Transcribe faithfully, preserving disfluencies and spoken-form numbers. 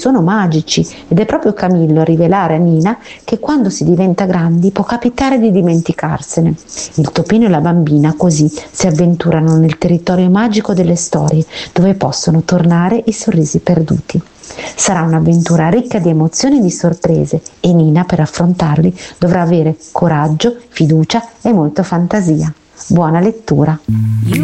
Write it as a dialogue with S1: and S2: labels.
S1: sono magici ed è proprio Camillo a rivelare a Nina che quando si diventa grandi può capitare di dimenticarsene. Il topino e la bambina così si avventurano nel territorio magico delle storie, dove possono tornare i sorrisi perduti. Sarà un'avventura ricca di emozioni e di sorprese e Nina, per affrontarli, dovrà avere coraggio, fiducia e molta fantasia. Buona lettura!